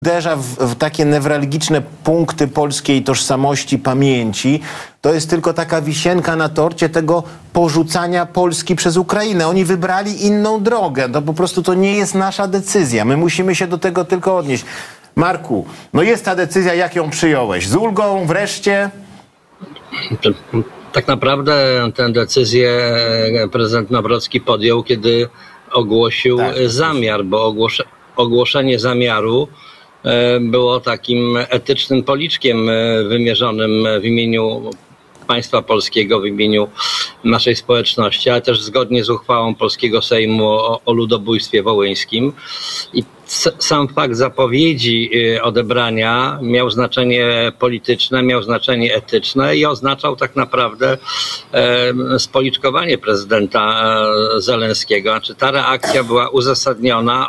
uderza w takie newralgiczne punkty polskiej tożsamości, pamięci, to jest tylko taka wisienka na torcie tego porzucania Polski przez Ukrainę. Oni wybrali inną drogę. To po prostu to nie jest nasza decyzja. My musimy się do tego tylko odnieść. Marku, no jest ta decyzja, jak ją przyjąłeś? Z ulgą wreszcie? Tak naprawdę tę decyzję prezydent Nawrocki podjął, kiedy ogłosił zamiar, bo ogłoszenie zamiaru było takim etycznym policzkiem wymierzonym w imieniu państwa polskiego, w imieniu naszej społeczności, ale też zgodnie z uchwałą polskiego Sejmu o ludobójstwie wołyńskim. I sam fakt zapowiedzi odebrania miał znaczenie polityczne, miał znaczenie etyczne i oznaczał tak naprawdę spoliczkowanie prezydenta Zełenskiego. Znaczy, ta reakcja była uzasadniona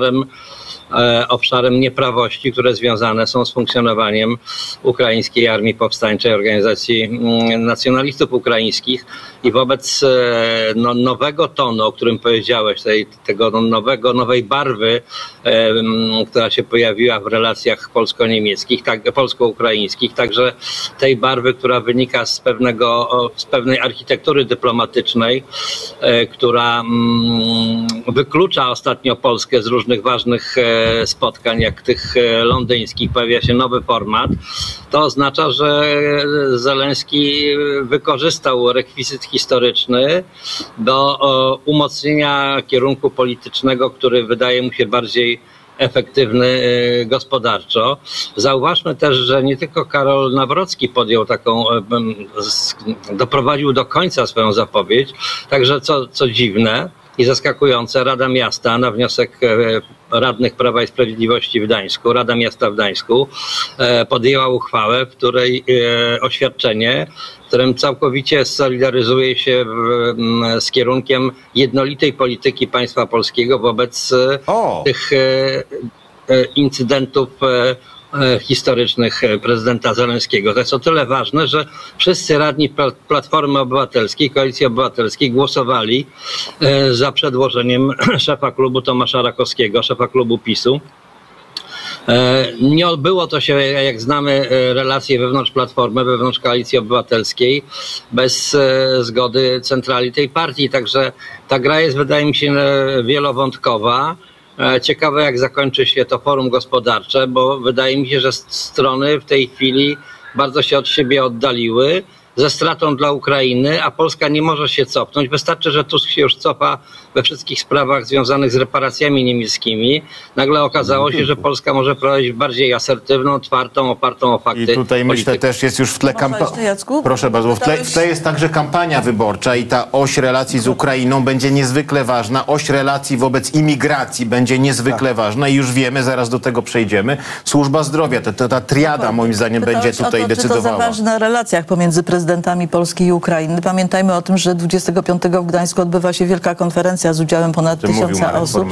obszarem nieprawości, które związane są z funkcjonowaniem Ukraińskiej Armii Powstańczej, Organizacji Nacjonalistów Ukraińskich, i wobec nowego tonu, o którym powiedziałeś, nowej barwy, która się pojawiła w relacjach polsko-niemieckich, polsko-ukraińskich, także tej barwy, która wynika z pewnej architektury dyplomatycznej, która wyklucza ostatnio Polskę z różnych ważnych spotkań, jak tych londyńskich, pojawia się nowy format. To oznacza, że Zełenski wykorzystał rekwizyt historyczny do umocnienia kierunku politycznego, który wydaje mu się bardziej efektywny gospodarczo. Zauważmy też, że nie tylko Karol Nawrocki podjął doprowadził do końca swoją zapowiedź, także co dziwne i zaskakujące, Rada Miasta na wniosek radnych Prawa i Sprawiedliwości w Gdańsku, Rada Miasta w Gdańsku podjęła uchwałę, w której oświadczenie, w którym całkowicie solidaryzuje się z kierunkiem jednolitej polityki państwa polskiego wobec tych incydentów historycznych prezydenta Zełenskiego. To jest o tyle ważne, że wszyscy radni Platformy Obywatelskiej, Koalicji Obywatelskiej głosowali za przedłożeniem szefa klubu Tomasza Rakowskiego, szefa klubu PiS-u. Nie odbyło to się, jak znamy relacje wewnątrz Platformy, wewnątrz Koalicji Obywatelskiej, bez zgody centrali tej partii. Także ta gra jest, wydaje mi się, wielowątkowa. Ciekawe, jak zakończy się to forum gospodarcze, bo wydaje mi się, że strony w tej chwili bardzo się od siebie oddaliły, ze stratą dla Ukrainy, a Polska nie może się cofnąć. Wystarczy, że Tusk się już cofa we wszystkich sprawach związanych z reparacjami niemieckimi. Nagle okazało się, że Polska może prowadzić bardziej asertywną, twartą, opartą o fakty. I tutaj myślę też jest już w tle kampania. Proszę bardzo, bo w tle jest także kampania wyborcza i ta oś relacji z Ukrainą będzie niezwykle ważna. Oś relacji wobec imigracji będzie niezwykle ważna i już wiemy, zaraz do tego przejdziemy. Służba zdrowia, ta triada moim zdaniem będzie tutaj decydowała. Czy to zaważy na relacjach pomiędzy prezydentami Polski i Ukrainy? Pamiętajmy o tym, że 25 w Gdańsku odbywa się wielka konferencja z udziałem ponad 1000 osób.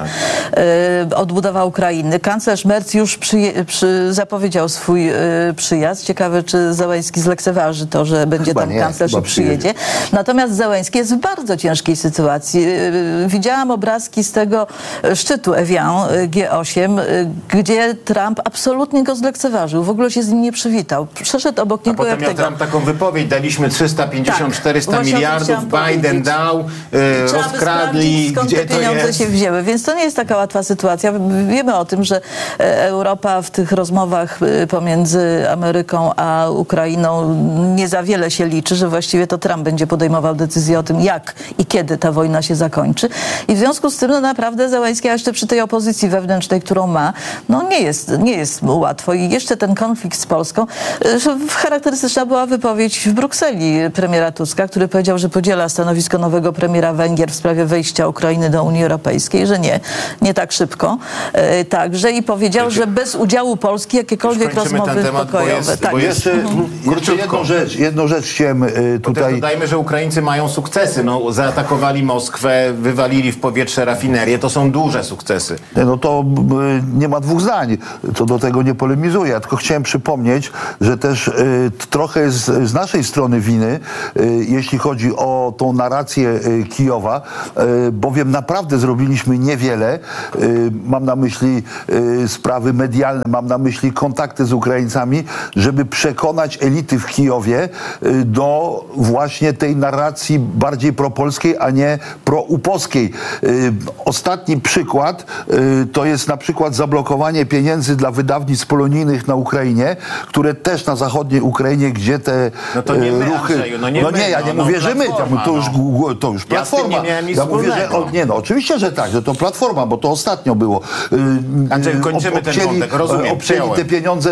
Odbudowa Ukrainy. Kanclerz Merz już zapowiedział swój przyjazd. Ciekawe, czy Zełenski zlekceważy to, że będzie tam kanclerz i przyjedzie. Natomiast Zełenski jest w bardzo ciężkiej sytuacji. Widziałam obrazki z tego szczytu Evian G8, gdzie Trump absolutnie go zlekceważył. W ogóle się z nim nie przywitał. Przeszedł obok niego jak tego. Trump taką wypowiedź, daliśmy 350-400 miliardów, Biden dał, rozkradli, skąd te pieniądze się wzięły. Więc to nie jest taka łatwa sytuacja. Wiemy o tym, że Europa w tych rozmowach pomiędzy Ameryką a Ukrainą nie za wiele się liczy, że właściwie to Trump będzie podejmował decyzję o tym, jak i kiedy ta wojna się zakończy. I w związku z tym no naprawdę Zełenski, a jeszcze przy tej opozycji wewnętrznej, którą ma, no nie jest mu łatwo. I jeszcze ten konflikt z Polską. Charakterystyczna była wypowiedź w Brukseli premiera Tuska, który powiedział, że podziela stanowisko nowego premiera Węgier w sprawie wejścia Ukrainy do Unii Europejskiej, że nie tak szybko. Także i powiedział, że bez udziału Polski jakiekolwiek rozmowy pokojowe. Jedną rzecz chciałem tutaj... Dodajmy, że Ukraińcy mają sukcesy. No, zaatakowali Moskwę, wywalili w powietrze rafinerię. To są duże sukcesy. No to nie ma dwóch zdań. To do tego nie polemizuję. Ja tylko chciałem przypomnieć, że też trochę jest z naszej strony winy, jeśli chodzi o tą narrację Kijowa, bowiem naprawdę zrobiliśmy niewiele. Mam na myśli sprawy medialne, mam na myśli kontakty z Ukraińcami, żeby przekonać elity w Kijowie do właśnie tej narracji bardziej propolskiej, a nie prouposkiej. Ostatni przykład to jest na przykład zablokowanie pieniędzy dla wydawnictw polonijnych na Ukrainie, które też na zachodniej Ukrainie, gdzie te No to nie my, ruchy... Andrzeju, ja nie mówię, że my, to już Platforma. Ja nie miałem nic mówię, że wspólnego. oczywiście, że tak, że to Platforma, bo to ostatnio było. Andrzej, kończymy ten wątek, rozumiem, obcięli te pieniądze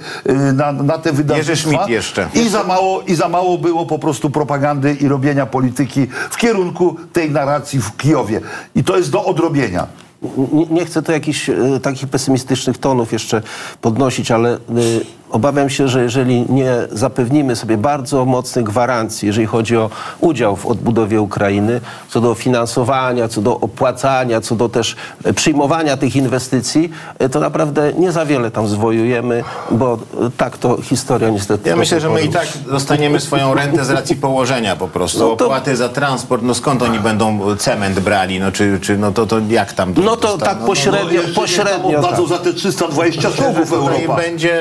na te wydawnictwa. Jerzy Schmidt jeszcze. I za mało było po prostu propagandy i robienia polityki w kierunku tej narracji w Kijowie. I to jest do odrobienia. Nie chcę tu jakichś takich pesymistycznych tonów jeszcze podnosić, ale obawiam się, że jeżeli nie zapewnimy sobie bardzo mocnych gwarancji, jeżeli chodzi o udział w odbudowie Ukrainy, co do finansowania, co do opłacania, co do też przyjmowania tych inwestycji, to naprawdę nie za wiele tam zwojujemy, bo tak to historia niestety... Ja myślę, że my i tak dostaniemy swoją rentę z racji położenia po prostu. No to- Opłaty za transport, no skąd oni będą cement brali, no czy no to jak tam... No to tak pośrednio tak. Oddadzą za te 320 czołgów Tutaj Europa.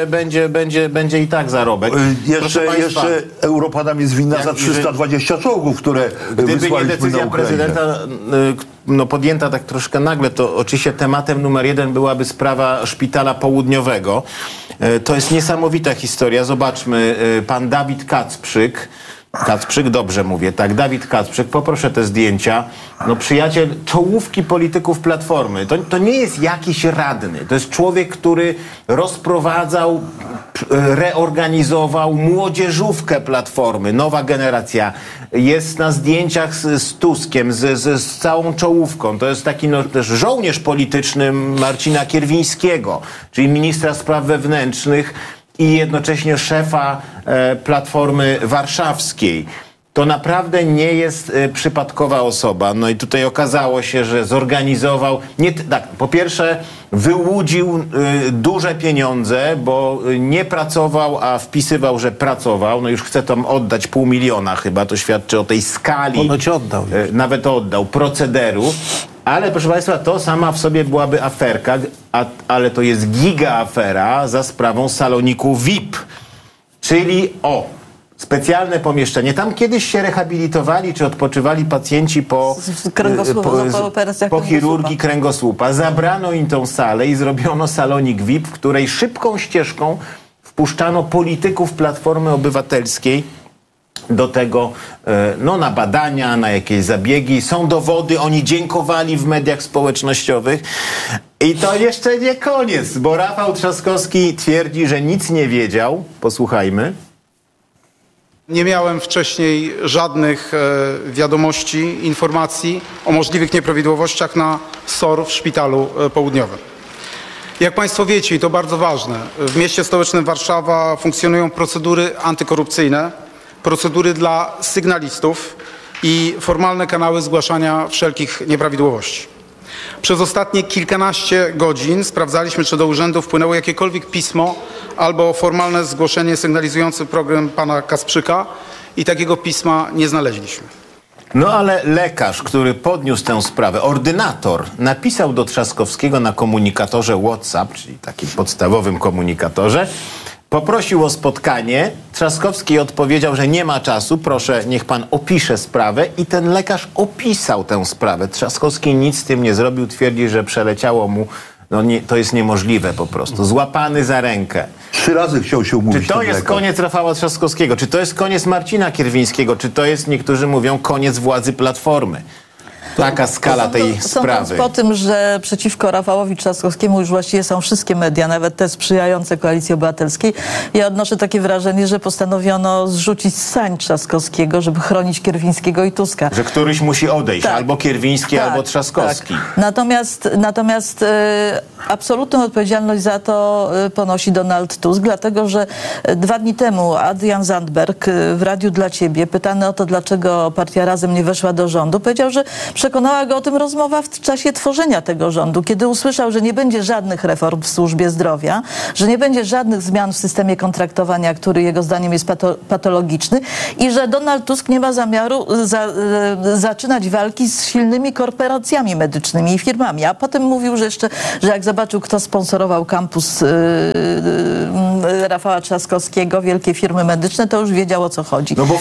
będzie i tak zarobek. Proszę państwa, Jeszcze Europa nam jest winna za 320 czołgów, które gdyby nie wysłaliśmy na decyzja Ukrainę. prezydenta podjęta tak troszkę nagle, to oczywiście tematem numer 1 byłaby sprawa Szpitala Południowego. To jest niesamowita historia. Zobaczmy, pan Dawid Kacprzyk, dobrze mówię, tak, Dawid Kacprzyk, poproszę te zdjęcia. No przyjaciel czołówki polityków Platformy. To nie jest jakiś radny. To jest człowiek, który rozprowadzał, reorganizował młodzieżówkę Platformy. Nowa generacja. Jest na zdjęciach z Tuskiem, z całą czołówką. To jest taki też żołnierz polityczny Marcina Kierwińskiego, czyli ministra spraw wewnętrznych i jednocześnie szefa Platformy Warszawskiej. To naprawdę nie jest przypadkowa osoba. No i tutaj okazało się, że zorganizował... po pierwsze wyłudził duże pieniądze, bo nie pracował, a wpisywał, że pracował. No już chce tam oddać 500 000 chyba. To świadczy o tej skali. Ponoć oddał już. Nawet oddał procederu. Ale proszę państwa, to sama w sobie byłaby aferka, ale to jest giga afera za sprawą saloniku VIP. Czyli specjalne pomieszczenie. Tam kiedyś się rehabilitowali czy odpoczywali pacjenci po operacjach chirurgii kręgosłupa. Zabrano im tą salę i zrobiono salonik VIP, w której szybką ścieżką wpuszczano polityków Platformy Obywatelskiej do tego, na badania, na jakieś zabiegi. Są dowody, oni dziękowali w mediach społecznościowych. I to jeszcze nie koniec, bo Rafał Trzaskowski twierdzi, że nic nie wiedział. Posłuchajmy. Nie miałem wcześniej żadnych wiadomości, informacji o możliwych nieprawidłowościach na SOR w Szpitalu Południowym. Jak Państwo wiecie, i to bardzo ważne, w mieście stołecznym Warszawa funkcjonują procedury antykorupcyjne, procedury dla sygnalistów i formalne kanały zgłaszania wszelkich nieprawidłowości. Przez ostatnie kilkanaście godzin sprawdzaliśmy, czy do urzędu wpłynęło jakiekolwiek pismo albo formalne zgłoszenie sygnalizujące program pana Kacprzyka i takiego pisma nie znaleźliśmy. No ale lekarz, który podniósł tę sprawę, ordynator, napisał do Trzaskowskiego na komunikatorze WhatsApp, czyli takim podstawowym komunikatorze, poprosił o spotkanie. Trzaskowski odpowiedział, że nie ma czasu, proszę, niech pan opisze sprawę, i ten lekarz opisał tę sprawę. Trzaskowski nic z tym nie zrobił, twierdzi, że przeleciało mu, to jest niemożliwe po prostu. Złapany za rękę. 3 razy chciał się umówić. Czy to jest koniec Rafała Trzaskowskiego? Czy to jest koniec Marcina Kierwińskiego? Czy to jest, niektórzy mówią, koniec władzy Platformy? Taka skala tej sprawy. Sądząc po tym, że przeciwko Rafałowi Trzaskowskiemu już właściwie są wszystkie media, nawet te sprzyjające Koalicji Obywatelskiej, ja odnoszę takie wrażenie, że postanowiono zrzucić z sań Trzaskowskiego, żeby chronić Kierwińskiego i Tuska. Że któryś musi odejść, Tak. albo Kierwiński, albo Trzaskowski. Tak. Natomiast absolutną odpowiedzialność za to ponosi Donald Tusk, dlatego że 2 dni temu Adrian Zandberg w Radiu dla Ciebie, pytany o to, dlaczego partia Razem nie weszła do rządu, powiedział, że przekonała go o tym rozmowa w czasie tworzenia tego rządu, kiedy usłyszał, że nie będzie żadnych reform w służbie zdrowia, że nie będzie żadnych zmian w systemie kontraktowania, który jego zdaniem jest patologiczny i że Donald Tusk nie ma zamiaru zaczynać walki z silnymi korporacjami medycznymi i firmami. A potem mówił, że jeszcze, że jak zobaczył, kto sponsorował kampus Rafała Trzaskowskiego, wielkie firmy medyczne, to już wiedział, o co chodzi. No bo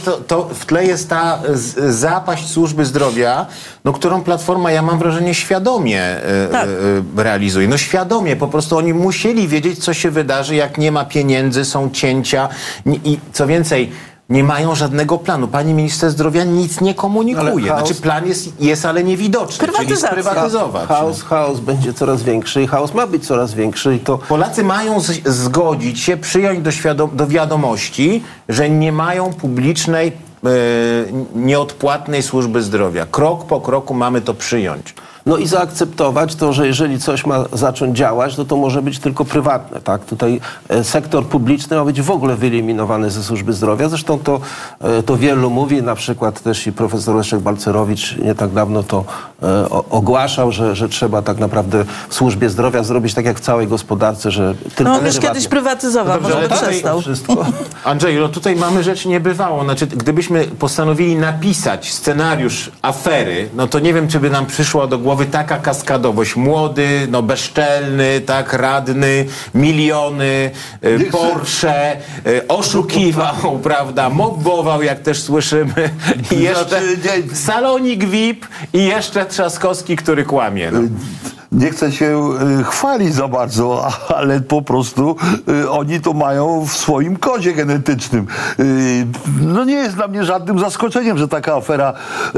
w tle jest ta zapaść służby zdrowia, no, którą Platforma, ja mam wrażenie, świadomie realizuje. No świadomie, po prostu oni musieli wiedzieć, co się wydarzy, jak nie ma pieniędzy, są cięcia i co więcej, nie mają żadnego planu. Pani minister zdrowia nic nie komunikuje. Znaczy plan jest, ale niewidoczny, czyli sprywatyzować. Chaos będzie coraz większy i chaos ma być coraz większy. I to... Polacy mają zgodzić się, przyjąć do wiadomości, że nie mają publicznej, nieodpłatnej służby zdrowia. Krok po kroku mamy to przyjąć. No i zaakceptować to, że jeżeli coś ma zacząć działać, to może być tylko prywatne, tak? Tutaj sektor publiczny ma być w ogóle wyeliminowany ze służby zdrowia. Zresztą to wielu mówi, na przykład też i profesor Leszek Balcerowicz nie tak dawno to ogłaszał, że trzeba tak naprawdę w służbie zdrowia zrobić tak jak w całej gospodarce, że tylko on już kiedyś prywatyzował, no może przestał. Andrzej, no tutaj mamy rzecz niebywałą. Znaczy, gdybyśmy postanowili napisać scenariusz afery, no to nie wiem, czy by nam przyszła do głowy taka kaskadowość. Młody, no bezczelny, tak, radny, miliony, Porsche, oszukiwał, prawda, mobbował, jak też słyszymy. I jeszcze salonik VIP i jeszcze Trzaskowski, który kłamie. No. Nie chcę się chwalić za bardzo, ale po prostu oni to mają w swoim kodzie genetycznym. No nie jest dla mnie żadnym zaskoczeniem, że taka afera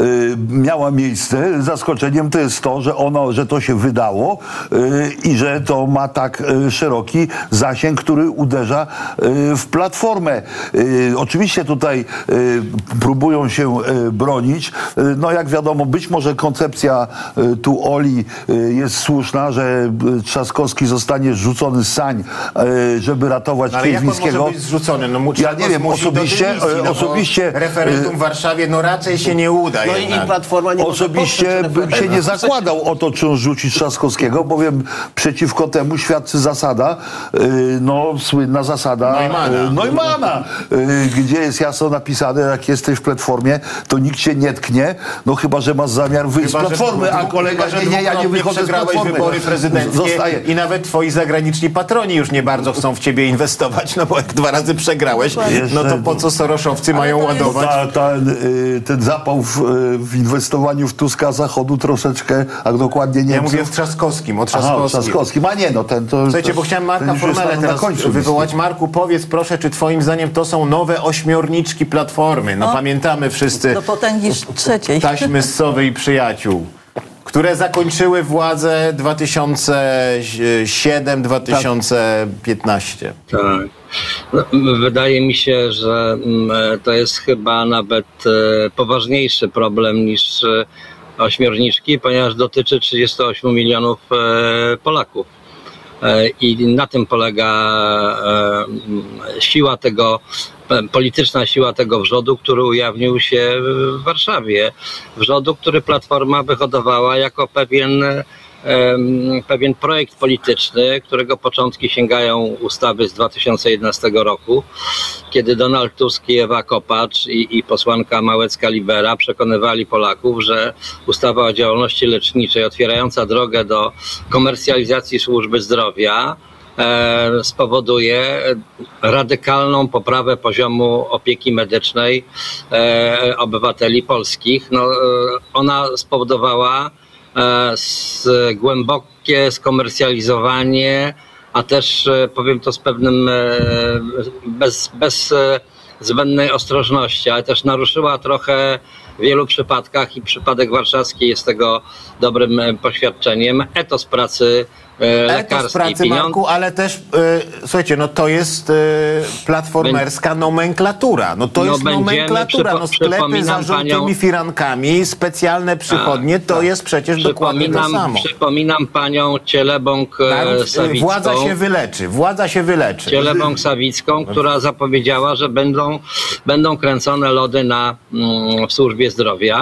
miała miejsce. Zaskoczeniem to jest to, że to się wydało i że to ma tak szeroki zasięg, który uderza w Platformę. Oczywiście tutaj próbują się bronić. No jak wiadomo, być może koncepcja tu Oli jest słuszna, że Trzaskowski zostanie zrzucony z sań, żeby ratować Kiewińskiego. Ale jak on może być zrzucony? No, ja nie wiem, osobiście referendum w Warszawie no raczej się nie uda. No i Platforma nie osobiście bym się nie zakładał o to, czy on rzuci Trzaskowskiego, bowiem przeciwko temu świadczy zasada, no słynna zasada Neumana, gdzie jest jasno napisane, jak jesteś w Platformie, to nikt cię nie tknie, no chyba, że masz zamiar wyjść z Platformy, a kolega, ja nie wychodzę z Platformy. Wybory prezydenckie i nawet twoi zagraniczni patroni już nie bardzo chcą w ciebie inwestować, no bo jak 2 razy przegrałeś, no to po co Soroszowcy mają ładować? Ten zapał w inwestowaniu w Tuska Zachodu troszeczkę, a dokładnie nie. Ja mówię w Trzaskowskim, o Trzaskowskim. A nie, no ten to... Słuchajcie, bo chciałem Marka Formelę teraz wywołać. Marku, powiedz proszę, czy twoim zdaniem to są nowe ośmiorniczki Platformy? No pamiętamy wszyscy do potęgi trzeciej. Taśmy z Sowy i przyjaciół, które zakończyły władzę 2007-2015. Tak. No, wydaje mi się, że to jest chyba nawet poważniejszy problem niż ośmiorniczki, ponieważ dotyczy 38 milionów Polaków. I na tym polega siła tego, polityczna siła tego wrzodu, który ujawnił się w Warszawie. Wrzodu, który Platforma wyhodowała jako pewien projekt polityczny, którego początki sięgają ustawy z 2011 roku, kiedy Donald Tusk i Ewa Kopacz i posłanka Małecka-Libera przekonywali Polaków, że ustawa o działalności leczniczej otwierająca drogę do komercjalizacji służby zdrowia spowoduje radykalną poprawę poziomu opieki medycznej obywateli polskich. No, ona spowodowała głębokie skomercjalizowanie, a też powiem to z pewnym bez zbędnej ostrożności, ale też naruszyła trochę w wielu przypadkach i przypadek warszawski jest tego dobrym poświadczeniem, etos pracy lekarskiej. Marku, ale też słuchajcie, no to jest platformerska nomenklatura. No to jest nomenklatura. No sklepy za żółtymi firankami, specjalne przychodnie, to jest przecież dokładnie to samo. Przypominam panią Cielebąg-Sawicką. Władza się wyleczy. Cielebąg-Sawicką, która zapowiedziała, że będą kręcone lody w służbie zdrowia.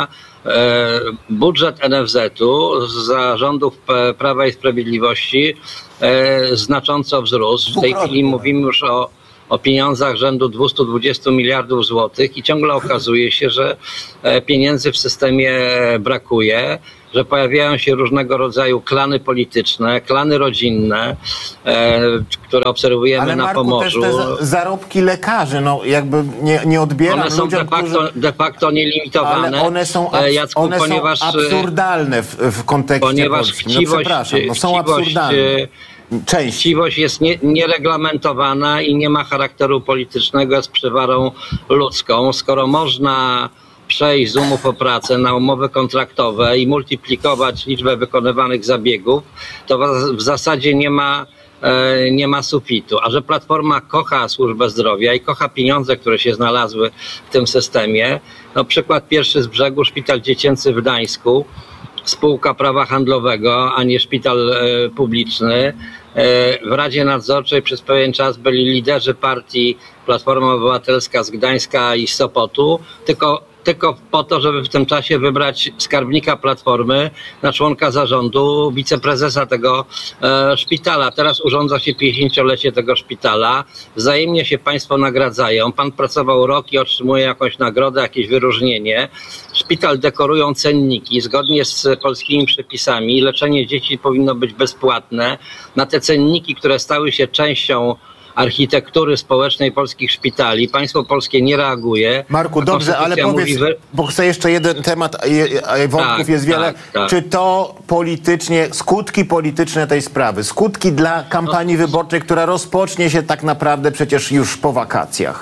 budżet NFZ-u za rządów Prawa i Sprawiedliwości znacząco wzrósł. W tej chwili mówimy już o pieniądzach rzędu 220 miliardów złotych i ciągle okazuje się, że pieniędzy w systemie brakuje, że pojawiają się różnego rodzaju klany polityczne, klany rodzinne, które obserwujemy Ale na Marku, Pomorzu. też te zarobki lekarzy, no jakby nie odbieram One są ludziom, de facto nielimitowane. ale one są, Jacku, one ponieważ, są absurdalne w kontekście ponieważ polskim. No przepraszam, no są absurdalne. Część. Chciwość jest niereglamentowana i nie ma charakteru politycznego, jest przywarą ludzką. Skoro można przejść z umów o pracę na umowy kontraktowe i multiplikować liczbę wykonywanych zabiegów, to w zasadzie nie ma sufitu. A że Platforma kocha służbę zdrowia i kocha pieniądze, które się znalazły w tym systemie, no przykład pierwszy z brzegu, szpital dziecięcy w Gdańsku, spółka prawa handlowego, a nie szpital publiczny. W Radzie Nadzorczej przez pewien czas byli liderzy partii Platforma Obywatelska z Gdańska i z Sopotu, tylko po to, żeby w tym czasie wybrać skarbnika Platformy na członka zarządu, wiceprezesa tego szpitala. Teraz urządza się 50-lecie tego szpitala. Wzajemnie się państwo nagradzają. Pan pracował rok i otrzymuje jakąś nagrodę, jakieś wyróżnienie. Szpital dekorują cenniki. Zgodnie z polskimi przepisami leczenie dzieci powinno być bezpłatne. Na te cenniki, które stały się częścią architektury społecznej polskich szpitali. Państwo polskie nie reaguje. Marku, dobrze, ale powiedz, bo chcę jeszcze jeden temat, a wątków jest wiele. Tak. Czy to politycznie, skutki polityczne tej sprawy, skutki dla kampanii wyborczej, która rozpocznie się tak naprawdę przecież już po wakacjach?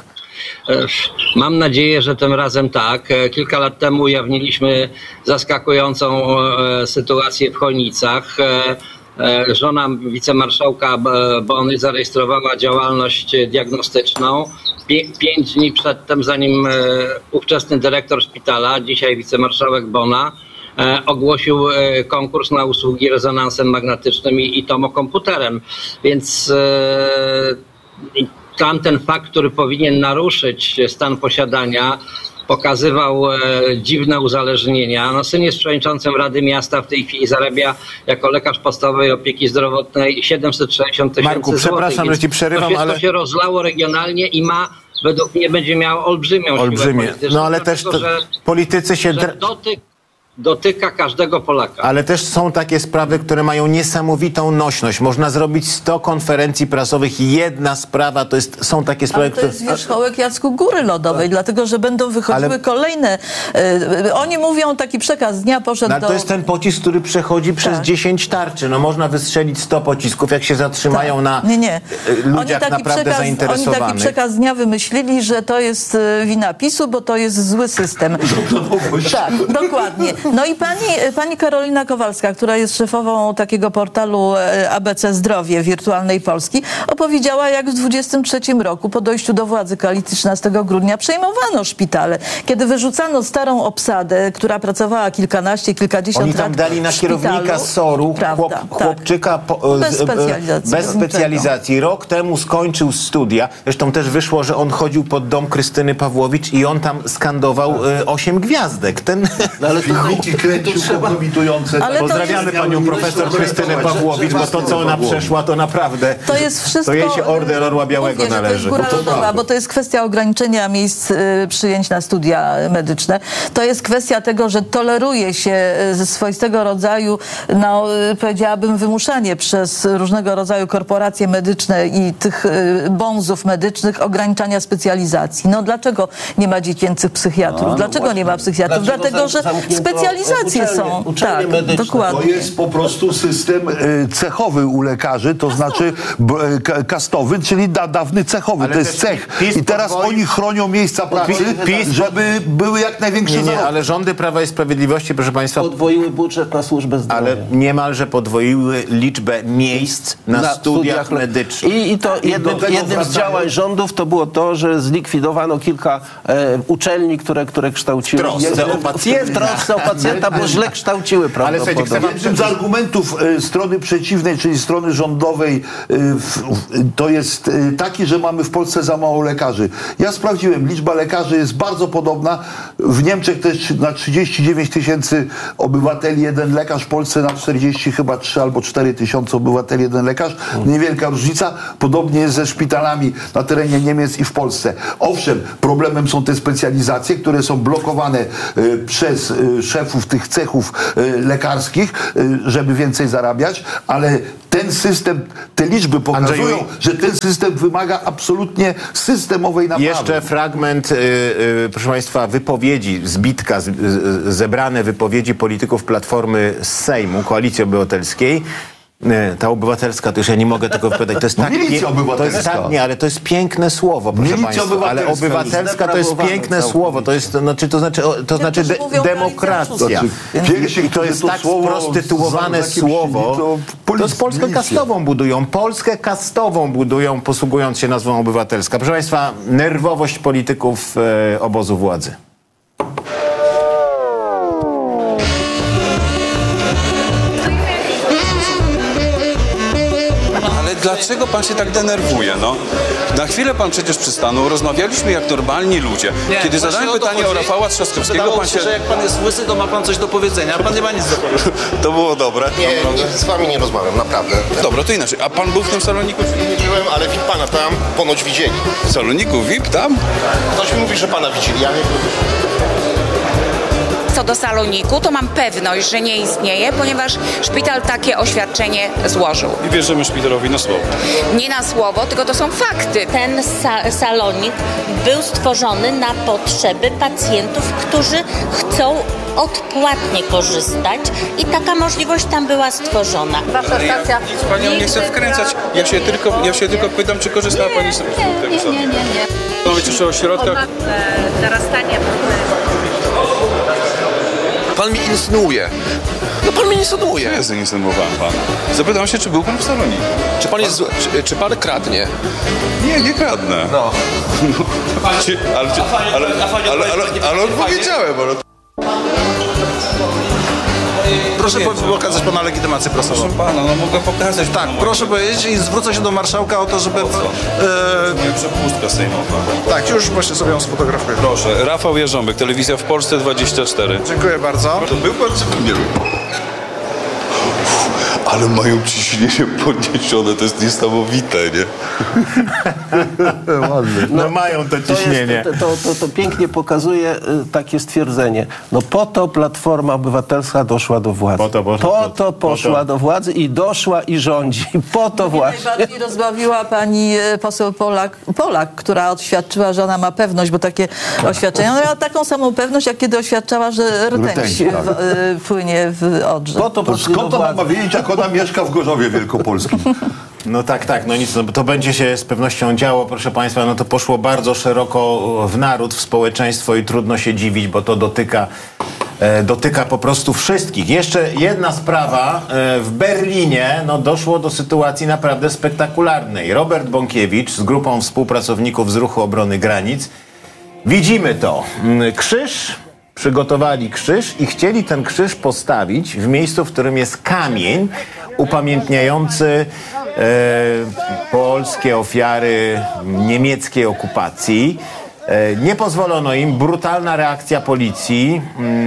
Mam nadzieję, że tym razem tak. Kilka lat temu ujawniliśmy zaskakującą sytuację w Chojnicach. Żona wicemarszałka Bony zarejestrowała działalność diagnostyczną. 5 dni przedtem, zanim ówczesny dyrektor szpitala, dzisiaj wicemarszałek Bona, ogłosił konkurs na usługi rezonansem magnetycznym i tomokomputerem. Więc tamten fakt, który powinien naruszyć stan posiadania, pokazywał dziwne uzależnienia. No, syn jest przewodniczącym Rady Miasta, w tej chwili zarabia jako lekarz podstawowej opieki zdrowotnej 760 000 Marku, złotych. przepraszam, że ci przerywam, ale to się rozlało regionalnie i według mnie będzie miało olbrzymią siłę polityczną. No ale też politycy się... dotyka każdego Polaka. Ale też są takie sprawy, które mają niesamowitą nośność. Można zrobić 100 konferencji prasowych i jedna sprawa są takie sprawy, które... to jest wierzchołek, Jacku, góry lodowej, dlatego, że będą wychodziły kolejne... oni mówią, taki przekaz dnia poszedł do... To jest ten pocisk, który przechodzi przez 10 tarczy. No można wystrzelić 100 pocisków, jak się zatrzymają na ludziach naprawdę zainteresowanych. Oni taki przekaz dnia wymyślili, że to jest wina PiS-u, bo to jest zły system. Tak, dokładnie. No i pani Karolina Kowalska, która jest szefową takiego portalu ABC Zdrowie Wirtualnej Polski, opowiedziała, jak w 23 roku po dojściu do władzy koalicji 13 grudnia przejmowano szpitale. Kiedy wyrzucano starą obsadę, która pracowała kilkadziesiąt Oni lat tam dali na szpitalu, kierownika SOR-u chłopczyka bez specjalizacji. Rok temu skończył studia. Zresztą też wyszło, że on chodził pod dom Krystyny Pawłowicz i on tam skandował 8 gwiazdek. Ale Pozdrawiamy panią profesor Krystynę Pawłowicz, bo to, co ona przeszła, to naprawdę... To jest wszystko... To jej się Order Orła Białego należy. To jest góra lodowa, bo to jest kwestia ograniczenia miejsc przyjęć na studia medyczne. To jest kwestia tego, że toleruje się ze swoistego rodzaju, powiedziałabym, wymuszanie przez różnego rodzaju korporacje medyczne i tych bonzów medycznych ograniczania specjalizacji. No dlaczego nie ma dziecięcych psychiatrów? Dlaczego nie ma psychiatrów? Dlatego, że specjalizacje są. Tak, dokładnie. To jest po prostu system cechowy u lekarzy, to znaczy kastowy, czyli dawny cechowy. Ale to jest cech. I teraz oni chronią miejsca pracy, żeby były jak największe zarobki. Ale rządy Prawa i Sprawiedliwości, proszę państwa... Podwoiły budżet na służbę zdrowia. Ale niemalże podwoiły liczbę miejsc na studiach medycznych. I to jednym z działań rządów to było to, że zlikwidowano kilka uczelni, które kształciły... W trosce o pacjenta. pacjenta, bo źle kształciły prawdopodobnie. słuchajcie, Jednym z argumentów strony przeciwnej, czyli strony rządowej, to jest taki, że mamy w Polsce za mało lekarzy. Ja sprawdziłem, liczba lekarzy jest bardzo podobna. W Niemczech też na 39 tysięcy obywateli jeden lekarz, w Polsce na 40 chyba 3 albo 4 tysiące obywateli jeden lekarz. Niewielka różnica. Podobnie jest ze szpitalami na terenie Niemiec i w Polsce. Owszem, problemem są te specjalizacje, które są blokowane przez szefów tych cechów lekarskich, żeby więcej zarabiać, ale ten system, te liczby pokazują, Andrzeju, że ten system wymaga absolutnie systemowej naprawy. Jeszcze fragment, proszę Państwa, wypowiedzi, zbitka, zebrane wypowiedzi polityków Platformy z Sejmu, Koalicji Obywatelskiej. Ta obywatelska, to już ja nie mogę tego wypowiadać. To jest tak, Milicja obywatelska. To jest nie, ale to jest piękne słowo, proszę Milicja Państwa. Ale obywatelska to jest piękne słowo. To znaczy demokracja. I to jest tak sprostytuowane słowo. To jest Polskę kastową budują. Polskę kastową budują, posługując się nazwą obywatelska. Proszę Państwa, nerwowość polityków obozu władzy. Dlaczego pan się tak denerwuje, no? Na chwilę pan przecież przystanął, rozmawialiśmy jak normalni ludzie. Kiedy zadałem pytanie o Rafała Trzaskowskiego, pan się... że jak pan jest łysy, to ma pan coś do powiedzenia, a pan nie ma nic do powiedzenia. To było dobre. Nie, z wami nie rozmawiam, naprawdę. Dobra, to inaczej. A pan był w tym saloniku? Nie byłem, ale VIP pana tam ponoć widzieli. W saloniku VIP tam? Ktoś mi mówi, że pana widzieli, ja nie byłem. Co do saloniku, to mam pewność, że nie istnieje, ponieważ szpital takie oświadczenie złożył. I wierzymy szpitalowi na słowo. Nie na słowo, tylko to są fakty. Ten salonik był stworzony na potrzeby pacjentów, którzy chcą odpłatnie korzystać i taka możliwość tam była stworzona. Wasza stacja... Nic panią nie chcę wkręcać. Ja się tylko pytam, czy korzystała pani z tego salonu. Nie. Mówić jeszcze o środkach. Narastanie Pan mi insynuuje. No pan mi insynuuje. Ja zainsynuowałem pana. Zapytałem się, czy był pan w saloniku. Czy pan jest, czy pan kradnie? Nie kradnę. No. Ale odpowiedziałem, Proszę pokazać pana legitymację prasową. Proszę pana, no mogę pokazać. Tak, proszę powiedzieć i zwrócę się do marszałka o to, żeby... Przepustka sejmowa. Tak, już właśnie sobie ją sfotografuję. Proszę, Rafał Jarząbek, Telewizja w Polsce 24. Dziękuję bardzo. To był pan czy nie był? Ale mają ciśnienie podniesione, to jest niesamowite, nie? No mają to ciśnienie. To pięknie pokazuje takie stwierdzenie. No po to Platforma Obywatelska doszła do władzy. Po to poszła do władzy i doszła i rządzi. Po to właśnie. Najbardziej rozbawiła pani poseł Polak, która oświadczyła, że ona ma pewność, bo takie oświadczenia. Ona miała taką samą pewność, jak kiedy oświadczała, że rtęć płynie w Odrze. Skąd to ma wiedzieć, jak ona mieszka w Gorzowie Wielkopolskim? No tak, no nic, no, to będzie się z pewnością działo, proszę Państwa, no to poszło bardzo szeroko w naród, w społeczeństwo i trudno się dziwić, bo to dotyka po prostu wszystkich. Jeszcze jedna sprawa, w Berlinie doszło do sytuacji naprawdę spektakularnej. Robert Bąkiewicz z grupą współpracowników z Ruchu Obrony Granic, widzimy to, przygotowali krzyż i chcieli ten krzyż postawić w miejscu, w którym jest kamień upamiętniający polskie ofiary niemieckiej okupacji. Nie pozwolono im, brutalna reakcja policji.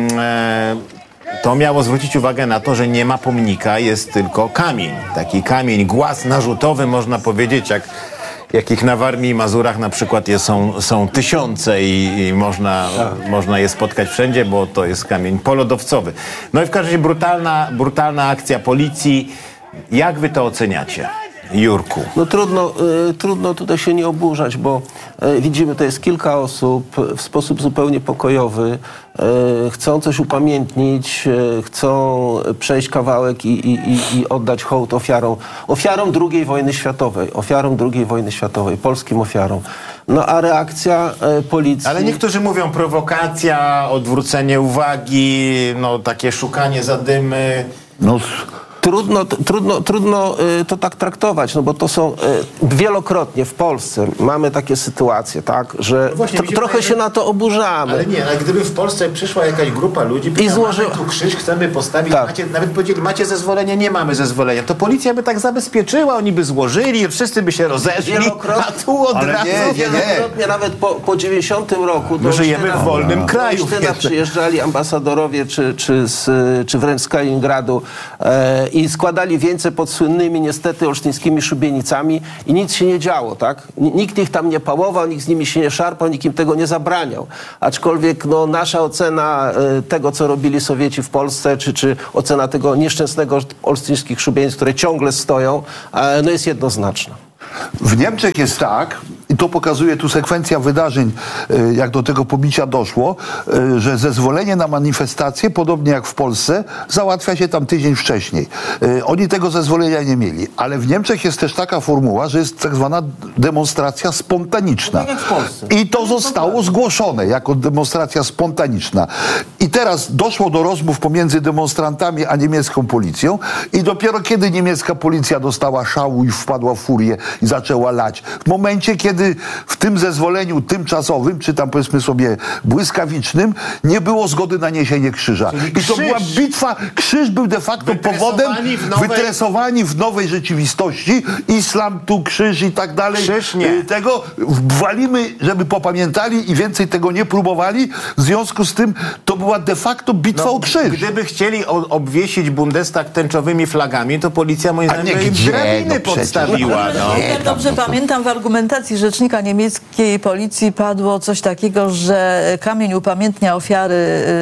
To miało zwrócić uwagę na to, że nie ma pomnika, jest tylko kamień. Taki kamień, głaz narzutowy, można powiedzieć, jakich na Warmii i Mazurach na przykład są tysiące i można je spotkać wszędzie, bo to jest kamień polodowcowy. No i w każdym razie brutalna akcja policji. Jak wy to oceniacie, Jurku? No trudno tutaj się nie oburzać, bo widzimy, to jest kilka osób w sposób zupełnie pokojowy, chcą coś upamiętnić, chcą przejść kawałek i oddać hołd ofiarom II wojny światowej, polskim ofiarom. No a reakcja policji... Ale niektórzy mówią prowokacja, odwrócenie uwagi, takie szukanie zadymy. Trudno to tak traktować, no bo to są wielokrotnie w Polsce mamy takie sytuacje, tak, że trochę się na to oburzamy. Ale nie, ale gdyby w Polsce przyszła jakaś grupa ludzi i złożyła tu krzyż, chcemy postawić, tak. Nawet powiedzieli, macie zezwolenie, nie mamy zezwolenia, to policja by tak zabezpieczyła, oni by złożyli, wszyscy by się rozeszli, a tu od razu... Wielokrotnie, nawet po 90 roku... My żyjemy w wolnym kraju. Przyjeżdżali ambasadorowie, czy wręcz z Kaliningradu i składali wieńce pod słynnymi niestety olsztyńskimi szubienicami i nic się nie działo, tak? Nikt ich tam nie pałował, nikt z nimi się nie szarpał, nikt im tego nie zabraniał. Aczkolwiek no, nasza ocena tego, co robili Sowieci w Polsce, czy ocena tego nieszczęsnego olsztyńskich szubienic, które ciągle stoją, no jest jednoznaczna. W Niemczech jest tak, i to pokazuje tu sekwencja wydarzeń, jak do tego pobicia doszło, że zezwolenie na manifestację, podobnie jak w Polsce, załatwia się tam tydzień wcześniej. Oni tego zezwolenia nie mieli. Ale w Niemczech jest też taka formuła, że jest tak zwana demonstracja spontaniczna. Tak jak w Polsce. I to zostało zgłoszone jako demonstracja spontaniczna. I teraz doszło do rozmów pomiędzy demonstrantami a niemiecką policją i dopiero kiedy niemiecka policja dostała szału i wpadła w furię i zaczęła lać. W momencie, kiedy w tym zezwoleniu tymczasowym, czy tam powiedzmy sobie błyskawicznym, nie było zgody na niesienie krzyża. I to była bitwa. Krzyż był de facto powodem wytresowani w nowej rzeczywistości. Islam, tu krzyż i tak dalej. Krzyż nie. Tego walimy, żeby popamiętali i więcej tego nie próbowali. W związku z tym to była de facto bitwa o krzyż. Gdyby chcieli obwiesić Bundestag tęczowymi flagami, to policja moim zdaniem im drabiny podstawiła. Ja dobrze pamiętam, w argumentacji rzecznika niemieckiej policji padło coś takiego, że kamień upamiętnia ofiary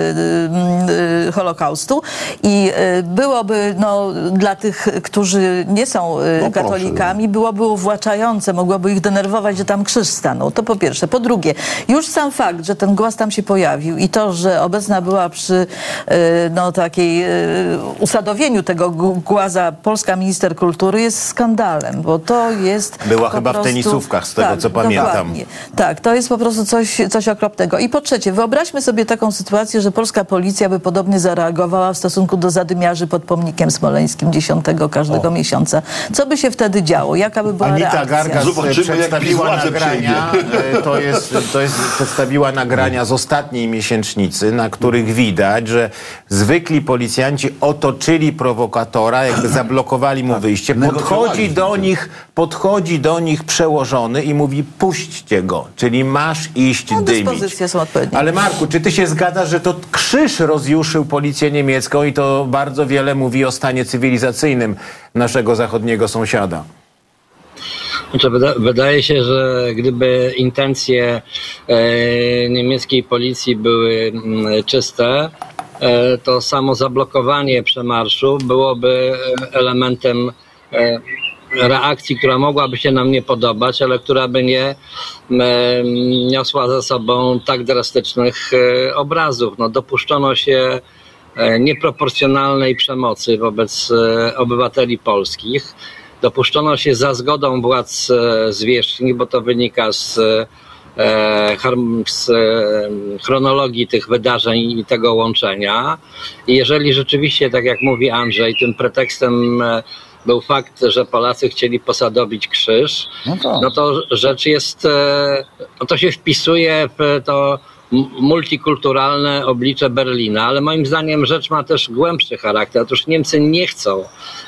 Holokaustu i byłoby dla tych, którzy nie są katolikami, byłoby uwłaczające, mogłoby ich denerwować, że tam krzyż stanął. To po pierwsze. Po drugie, już sam fakt, że ten głaz tam się pojawił i to, że obecna była przy takiej usadowieniu tego głaza polska minister kultury jest skandalem, bo to jest była chyba w tenisówkach, z tego co pamiętam. Dokładnie. Tak, to jest po prostu coś okropnego. I po trzecie, wyobraźmy sobie taką sytuację, że polska policja by podobnie zareagowała w stosunku do zadymiarzy pod pomnikiem smoleńskim 10 każdego miesiąca. Co by się wtedy działo? Jaka by była Anita reakcja? Gargas przedstawiła nagrania, przedstawiła nagrania z ostatniej miesięcznicy, na których widać, że zwykli policjanci otoczyli prowokatora, jakby zablokowali mu wyjście. Podchodzi do nich przełożony i mówi: puśćcie go, czyli masz iść dymić. Dyspozycje są odpowiednie. Ale Marku, czy ty się zgadzasz, że to krzyż rozjuszył policję niemiecką i to bardzo wiele mówi o stanie cywilizacyjnym naszego zachodniego sąsiada? Znaczy, wydaje się, że gdyby intencje niemieckiej policji były czyste, to samo zablokowanie przemarszu byłoby elementem reakcji, która mogłaby się nam nie podobać, ale która by nie niosła za sobą tak drastycznych obrazów. Dopuszczono się nieproporcjonalnej przemocy wobec obywateli polskich. Dopuszczono się za zgodą władz zwierzchni, bo to wynika z chronologii tych wydarzeń i tego łączenia. I jeżeli rzeczywiście, tak jak mówi Andrzej, tym pretekstem był fakt, że Polacy chcieli posadowić krzyż, no to rzecz jest, to się wpisuje w to multikulturalne oblicze Berlina, ale moim zdaniem rzecz ma też głębszy charakter. Otóż Niemcy nie chcą,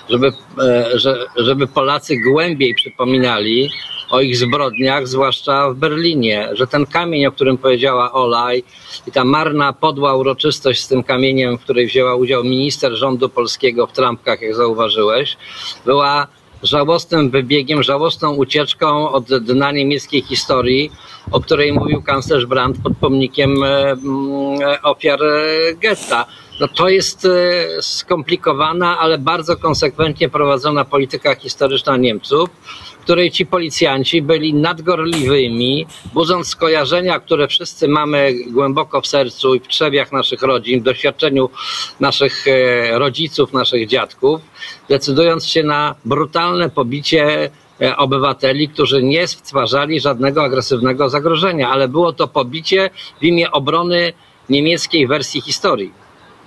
żeby Polacy głębiej przypominali o ich zbrodniach, zwłaszcza w Berlinie, że ten kamień, o którym powiedziała Ola, i ta marna, podła uroczystość z tym kamieniem, w której wzięła udział minister rządu polskiego w trampkach, jak zauważyłeś, była żałosnym wybiegiem, żałosną ucieczką od dna niemieckiej historii, o której mówił kanclerz Brandt pod pomnikiem ofiar getta. No to jest skomplikowana, ale bardzo konsekwentnie prowadzona polityka historyczna Niemców, w której ci policjanci byli nadgorliwymi, budząc skojarzenia, które wszyscy mamy głęboko w sercu i w trzewiach naszych rodzin, w doświadczeniu naszych rodziców, naszych dziadków, decydując się na brutalne pobicie obywateli, którzy nie stwarzali żadnego agresywnego zagrożenia, ale było to pobicie w imię obrony niemieckiej wersji historii.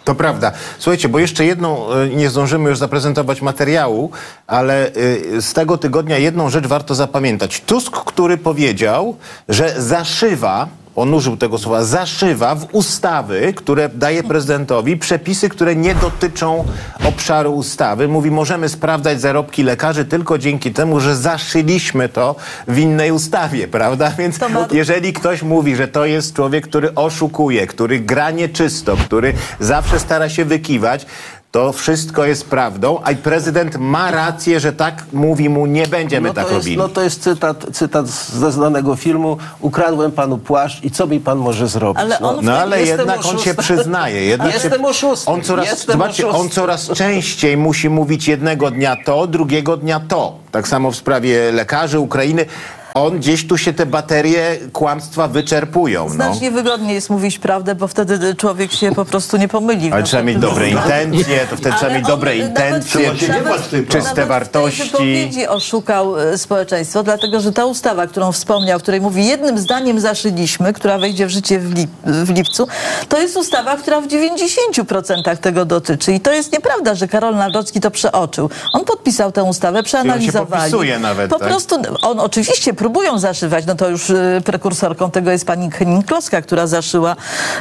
To prawda. Słuchajcie, bo jeszcze jedną, nie zdążymy już zaprezentować materiału, ale z tego tygodnia jedną rzecz warto zapamiętać. Tusk, który powiedział, że zaszywa, on użył tego słowa, zaszywa w ustawy, które daje prezydentowi, przepisy, które nie dotyczą obszaru ustawy. Mówi, możemy sprawdzać zarobki lekarzy tylko dzięki temu, że zaszyliśmy to w innej ustawie, prawda? Więc jeżeli ktoś mówi, że to jest człowiek, który oszukuje, który gra nieczysto, który zawsze stara się wykiwać, to wszystko jest prawdą, a prezydent ma rację, że tak mówi mu, nie będziemy tak robili. No to jest cytat ze znanego filmu. Ukradłem panu płaszcz i co mi pan może zrobić? Ale jednak on się przyznaje. Jestem oszustem. On coraz częściej musi mówić jednego dnia to, drugiego dnia to. Tak samo w sprawie lekarzy, Ukrainy. On gdzieś tu się te baterie kłamstwa wyczerpują. Znacznie wygodniej jest mówić prawdę, bo wtedy człowiek się po prostu nie pomyli. Ale trzeba mieć dobre intencje, to wtedy trzeba mieć dobre intencje, czyste wartości. W wypowiedzi oszukał społeczeństwo, dlatego że ta ustawa, którą wspomniał, której mówi jednym zdaniem zaszyliśmy, która wejdzie w życie w lipcu, to jest ustawa, która w 90% tego dotyczy. I to jest nieprawda, że Karol Nawrocki to przeoczył. On podpisał tę ustawę, przeanalizowali. On się podpisuje nawet, po prostu on oczywiście próbują zaszywać, no to już prekursorką tego jest pani Henning-Kloska, która zaszyła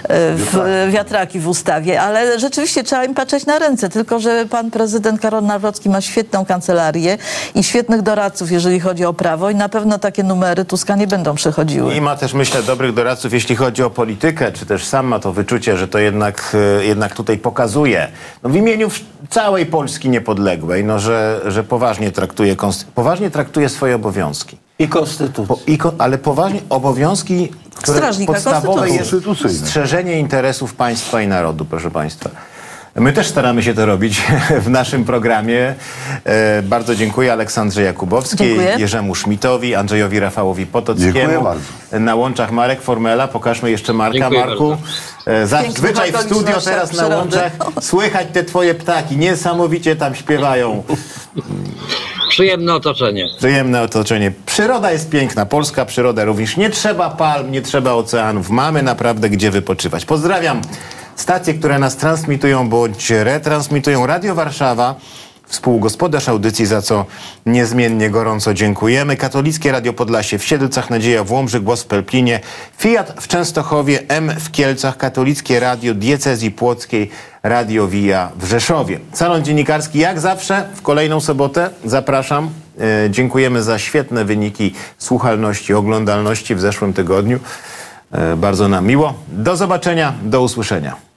wiatraki w ustawie, ale rzeczywiście trzeba im patrzeć na ręce, tylko że pan prezydent Karol Nawrocki ma świetną kancelarię i świetnych doradców, jeżeli chodzi o prawo i na pewno takie numery Tuska nie będą przechodziły. I ma też, myślę, dobrych doradców, jeśli chodzi o politykę, czy też sam ma to wyczucie, że to jednak tutaj pokazuje, no w imieniu całej Polski niepodległej, no, że poważnie traktuje swoje obowiązki. I konstytucję. Ale poważnie obowiązki, które podstawowe jest strzeżenie interesów państwa i narodu, proszę państwa. My też staramy się to robić w naszym programie. Bardzo dziękuję Aleksandrze Jakubowskiej, Jerzemu Schmidtowi, Andrzejowi Rafałowi Potockiemu. Dziękuję bardzo. Na łączach Marek Formela. Pokażmy jeszcze Marka. Dziękuję Marku. Zazwyczaj w studio, teraz na łączach słychać te twoje ptaki. Niesamowicie tam śpiewają. Przyjemne otoczenie. Przyjemne otoczenie. Przyroda jest piękna. Polska przyroda również. Nie trzeba palm, nie trzeba oceanów. Mamy naprawdę gdzie wypoczywać. Pozdrawiam stacje, które nas transmitują bądź retransmitują. Radio Warszawa, współgospodarz audycji, za co niezmiennie gorąco dziękujemy. Katolickie Radio Podlasie w Siedlcach, Nadzieja w Łomży, Głos w Pelplinie, Fiat w Częstochowie, M w Kielcach, Katolickie Radio Diecezji Płockiej, Radio Via w Rzeszowie. Salon Dziennikarski jak zawsze w kolejną sobotę. Zapraszam. Dziękujemy za świetne wyniki słuchalności, oglądalności w zeszłym tygodniu. Bardzo nam miło. Do zobaczenia, do usłyszenia.